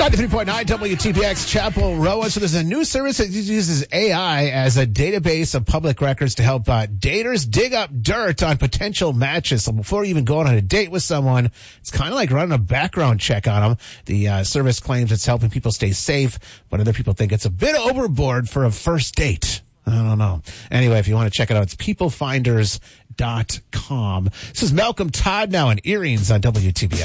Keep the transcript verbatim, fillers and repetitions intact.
ninety-three point nine W T P X Chapel Roa. So there's a new service that uses A I as a database of public records to help uh, daters dig up dirt on potential matches. So before you even go on a date with someone, it's kind of like running a background check on them. The uh, service claims it's helping people stay safe, but other people think it's a bit overboard for a first date. I don't know. Anyway, if you want to check it out, it's people finders dot com. This is Malcolm Todd now in Earrings on W T B X.